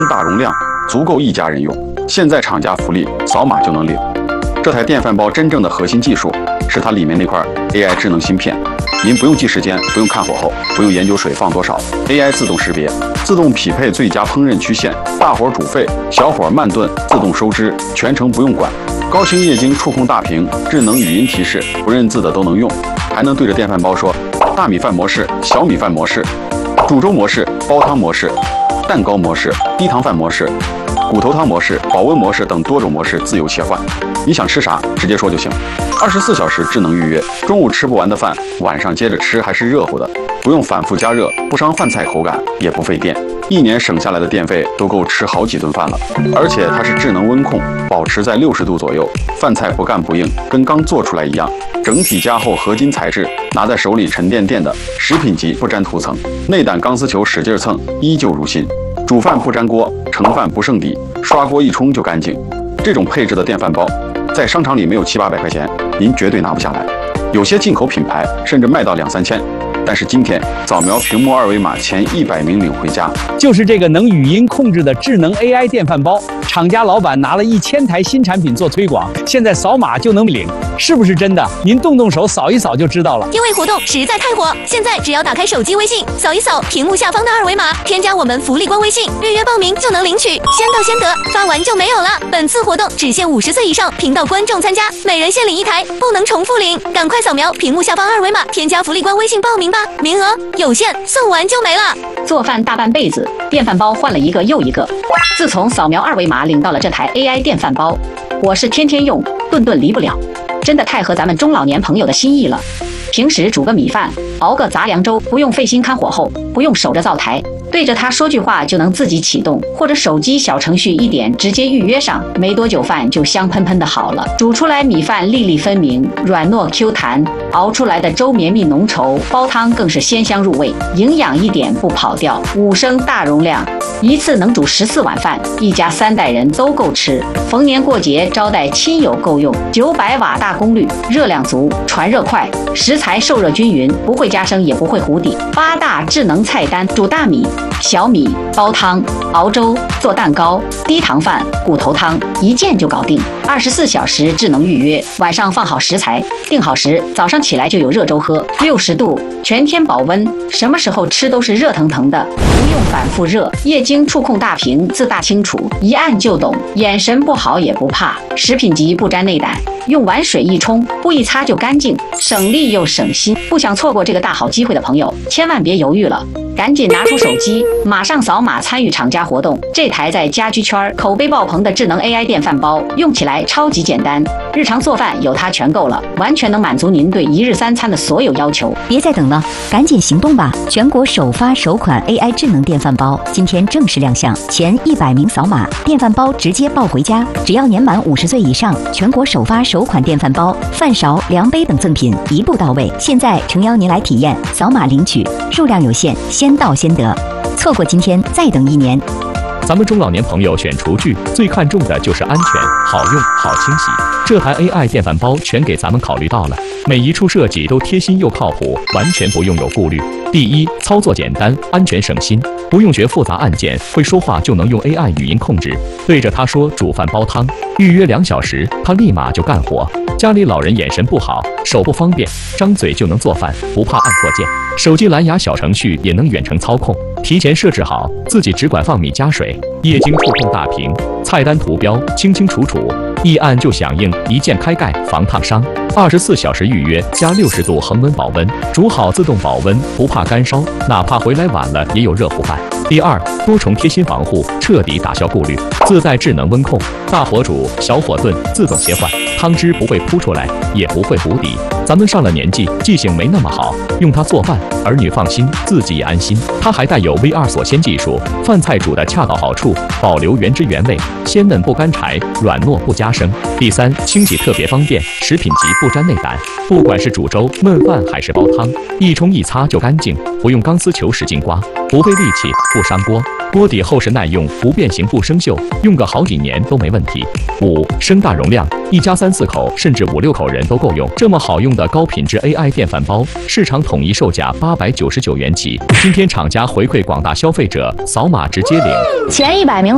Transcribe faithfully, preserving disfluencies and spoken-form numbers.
大容量，足够一家人用。现在厂家福利，扫码就能领。这台电饭煲真正的核心技术是它里面那块 A I 智能芯片。您不用记时间，不用看火候，不用研究水放多少 ，A I 自动识别，自动匹配最佳烹饪曲线，大火煮沸，小火慢炖，自动收汁，全程不用管。高清液晶触控大屏，智能语音提示，不认字的都能用，还能对着电饭煲说大米饭模式、小米饭模式、煮粥模式、煲汤模式、蛋糕模式、低糖饭模式、骨头汤模式、保温模式等多种模式自由切换。你想吃啥，直接说就行。二十四小时智能预约，中午吃不完的饭，晚上接着吃还是热乎的，不用反复加热，不伤饭菜口感，也不费电。一年省下来的电费都够吃好几顿饭了。而且它是智能温控，保持在六十度左右，饭菜不干不硬，跟刚做出来一样。整体加厚合金材质，拿在手里沉甸甸的，食品级不沾涂层。内胆钢丝球使劲蹭，依旧如新。煮饭不粘锅，盛饭不剩底，刷锅一冲就干净。这种配置的电饭煲，在商场里没有七八百块钱，您绝对拿不下来。有些进口品牌甚至卖到两三千。但是今天扫描屏幕二维码前一百名领回家， 就是这个能语音控制的智能 A I 电饭煲。厂家老板拿了一千台新产品做推广，现在扫码就能领，是不是真的？您动动手扫一扫就知道了。 优惠活动实在太火，现在只要打开手机微信，扫一扫屏幕下方的二维码，添加我们福利官微信，预约报名就能领取，先到先得，发完就没有了。本次活动只限五十岁以上频道观众参加，每人限领一台，不能重复领。赶快扫描屏幕下方二维码，添加福利官微信报名吧，名额有限，送完就没了。 做饭大半辈子，电饭煲换了一个又一个。自从扫描二维码领到了这台 A I 电饭煲，我是天天用，顿顿离不了，真的太合咱们中老年朋友的心意了。平时煮个米饭，熬个杂粮粥，不用费心看火候，不用守着灶台，对着它说句话就能自己启动，或者手机小程序一点直接预约上，没多久饭就香喷喷的好了。煮出来米饭粒粒分明，软糯 Q 弹，熬出来的粥绵密浓稠，煲汤更是鲜香入味，营养一点不跑掉。五升大容量，一次能煮十四碗饭，一家三代人都够吃。逢年过节招待亲友够用。九百瓦大功率，热量足，传热快，食材受热均匀，不会加生也不会糊底。八大智能菜单：煮大米、小米、煲汤、熬粥、做蛋糕、低糖饭、骨头汤，一键就搞定。二十四小时智能预约，晚上放好食材，定好时，早上起来就有热粥喝。六十度，全天保温，什么时候吃都是热腾腾的，不用反复热。液晶触控大屏，字大清楚，一按就懂，眼神不好也不怕。食品级不沾内胆，用碗水一冲，不一擦就干净，省力又省心。不想错过这个大好机会的朋友，千万别犹豫了，赶紧拿出手机，马上扫码参与厂家活动。这台在家居圈口碑爆棚的智能 A I 电饭煲，用起来超级简单，日常做饭有它全够了，完全能满足您对一日三餐的所有要求。 别再等了，赶紧行动吧！全国首发首款 A I 智能电饭煲今天正式亮相，前一百名扫码，电饭煲直接抱回家。只要年满五十岁以上，全国首发首款电饭煲，饭勺、量杯等赠品一步到位。现在诚邀您来体验，扫码领取，数量有限，先到先得，错过今天再等一年。 咱们中老年朋友选厨具最看重的就是安全、好用、好清洗。这台 A I 电饭煲全给咱们考虑到了，每一处设计都贴心又靠谱，完全不用有顾虑。第一，操作简单，安全省心，不用学复杂按键，会说话就能用 A I 语音控制，对着它说煮饭煲汤，预约两小时，它立马就干活。家里老人眼神不好，手不方便，张嘴就能做饭，不怕按错键。手机蓝牙小程序也能远程操控，提前设置好，自己只管放米加水。液晶触控大屏，菜单图标清清楚楚，一按就响应，一键开盖防烫伤。二十四小时预约加六十度恒温保温，煮好自动保温，不怕干烧，哪怕回来晚了也有热乎饭。第二，多重贴心防护，彻底打消顾虑，自带智能温控，大火煮，小火炖，自动切换，汤汁不会扑出来，也不会糊底。咱们上了年纪，记性没那么好，用它做饭，儿女放心，自己也安心。它还带有 V 二 锁鲜技术，饭菜煮的恰到好处，保留原汁原味，鲜嫩不干柴，软糯不加生。第三，清洗特别方便，食品级不沾内胆，不管是煮粥、焖饭还是煲汤，一冲一擦就干净，不用钢丝球使劲刮，不费力气，不伤锅。锅底厚实耐用，不变形不生锈，用个好几年都没问题。五升大容量，一家三四口甚至五六口人都够用。这么好用的高品质 A I 电饭煲，市场统一售价八百九十九元起。今天厂家回馈广大消费者，扫码直接领。 前一百名